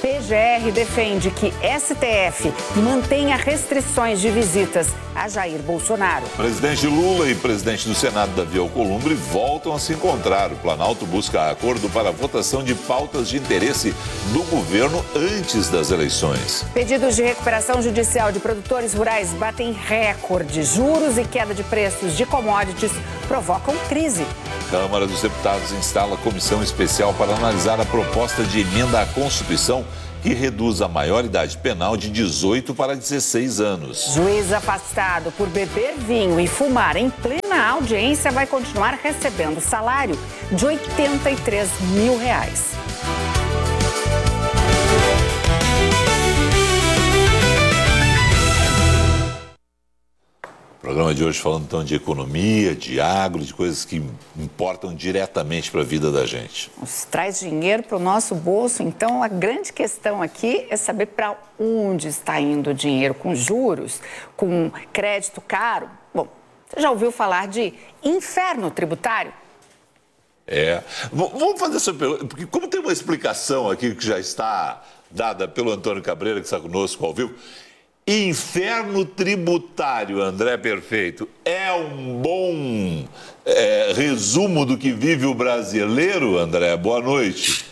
PGR defende que STF mantenha restrições de visitas a Jair Bolsonaro. Presidente Lula e presidente do Senado, Davi Alcolumbre, voltam a se encontrar. O Planalto busca acordo para a votação de pautas de interesse do governo antes das eleições. Pedidos de recuperação judicial de produtores rurais batem recorde. Juros e queda de preços de commodities provocam crise. Câmara dos Deputados instala comissão especial para analisar a proposta de emenda à Constituição que reduz a maioridade penal de 18 para 16 anos. Juiz afastado por beber vinho e fumar em plena audiência vai continuar recebendo salário de R$ 83 mil. O programa de hoje falando então de economia, de agro, de coisas que importam diretamente para a vida da gente. Traz dinheiro para o nosso bolso, então a grande questão aqui é saber para onde está indo o dinheiro, com juros, com crédito caro. Bom, você já ouviu falar de inferno tributário? Vamos fazer essa pergunta, porque como tem uma explicação aqui que já está dada pelo Antônio Cabreira, que está conosco ao vivo. Inferno tributário, André Perfeito, é um bom resumo do que vive o brasileiro, André? Boa noite.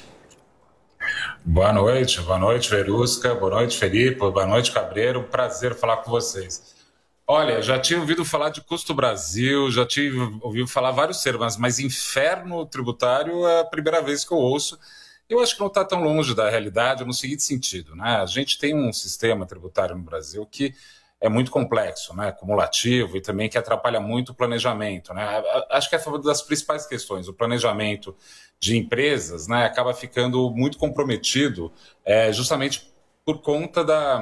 Boa noite Verusca, boa noite Felipe, boa noite Cabreiro, prazer falar com vocês. Olha, já tinha ouvido falar de Custo Brasil, já tinha ouvido falar vários termos, mas inferno tributário é a primeira vez que eu ouço. Eu acho que não está tão longe da realidade no seguinte sentido, né? A gente tem um sistema tributário no Brasil que é muito complexo, né? Acumulativo e também que atrapalha muito o planejamento, né? Acho que é uma das principais questões. O planejamento de empresas, né, acaba ficando muito comprometido justamente por conta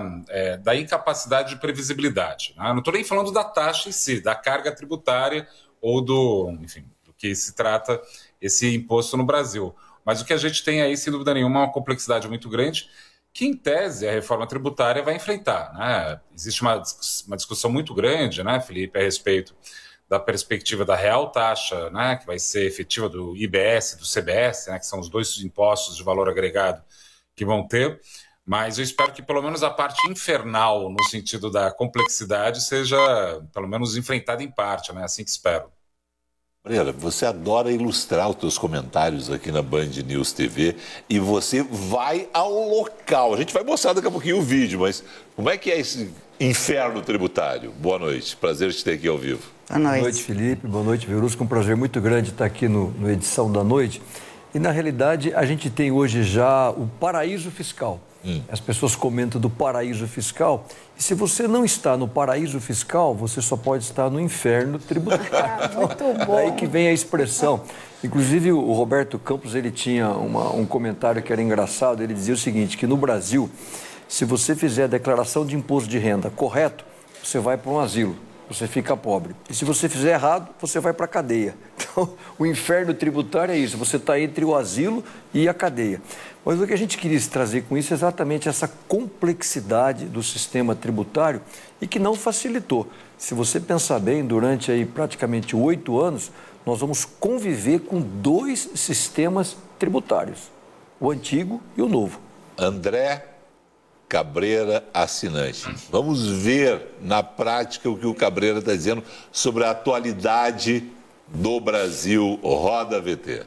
da incapacidade de previsibilidade, né? Não estou nem falando da taxa em si, da carga tributária ou do que se trata esse imposto no Brasil. Mas o que a gente tem aí, sem dúvida nenhuma, é uma complexidade muito grande que, em tese, a reforma tributária vai enfrentar, né? Existe uma discussão muito grande, né, Felipe, a respeito da perspectiva da real taxa, né, que vai ser efetiva do IBS e do CBS, né, que são os dois impostos de valor agregado que vão ter. Mas eu espero que, pelo menos, a parte infernal, no sentido da complexidade, seja, pelo menos, enfrentada em parte, né? Assim que espero. Cabreira, você adora ilustrar os seus comentários aqui na Band News TV e você vai ao local. A gente vai mostrar daqui a pouquinho o vídeo, mas como é que é esse inferno tributário? Boa noite, prazer te ter aqui ao vivo. Boa noite, Felipe. Boa noite, Verusca. Um prazer muito grande estar aqui no Edição da Noite. E, na realidade, a gente tem hoje já o paraíso fiscal. As pessoas comentam do paraíso fiscal. E se você não está no paraíso fiscal, você só pode estar no inferno tributário. Muito bom. Daí que vem a expressão. Inclusive, o Roberto Campos, ele tinha um comentário que era engraçado. Ele dizia o seguinte, que no Brasil, se você fizer a declaração de imposto de renda correto, você vai para um asilo. Você fica pobre. E se você fizer errado, você vai para a cadeia. Então, o inferno tributário é isso. Você está entre o asilo e a cadeia. Mas o que a gente queria trazer com isso é exatamente essa complexidade do sistema tributário e que não facilitou. Se você pensar bem, durante aí praticamente 8 anos, nós vamos conviver com 2 sistemas tributários. O antigo e o novo. André Cabreira, assinante. Vamos ver na prática o que o Cabreira está dizendo sobre a atualidade do Brasil. Roda VT.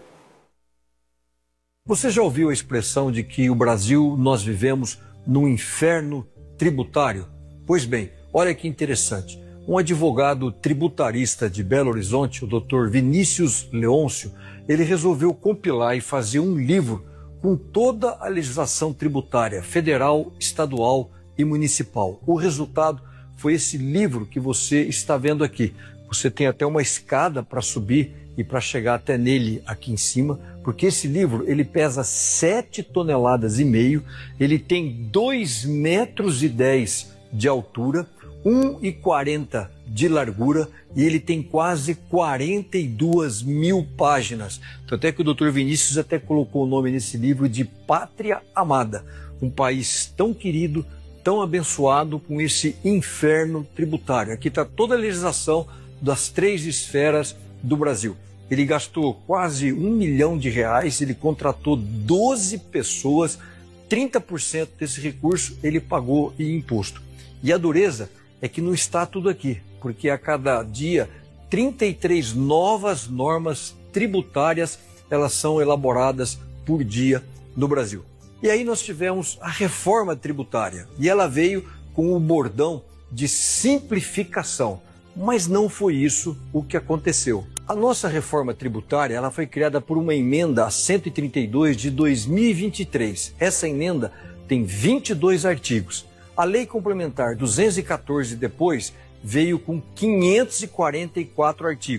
Você já ouviu a expressão de que o Brasil, nós vivemos num inferno tributário? Pois bem, olha que interessante. Um advogado tributarista de Belo Horizonte, o Dr. Vinícius Leôncio, ele resolveu compilar e fazer um livro com toda a legislação tributária federal, estadual e municipal. O resultado foi esse livro que você está vendo aqui. Você tem até uma escada para subir e para chegar até nele aqui em cima, porque esse livro ele pesa 7,5 toneladas, ele tem 2,10 metros de altura, 1,40 de largura e ele tem quase 42 mil páginas. Tanto é que o Dr. Vinícius até colocou o nome nesse livro de Pátria Amada, um país tão querido, tão abençoado com esse inferno tributário. Aqui está toda a legislação das 3 esferas do Brasil. Ele gastou quase R$1 milhão, ele contratou 12 pessoas 30% desse recurso ele pagou em imposto. E a dureza é que não está tudo aqui, porque a cada dia 33 novas normas tributárias elas são elaboradas por dia no Brasil. E aí nós tivemos a reforma tributária e ela veio com o bordão de simplificação, mas não foi isso o que aconteceu. A nossa reforma tributária ela foi criada por uma emenda a 132 de 2023. Essa emenda tem 22 artigos. A Lei Complementar 214 depois veio com 544 artigos.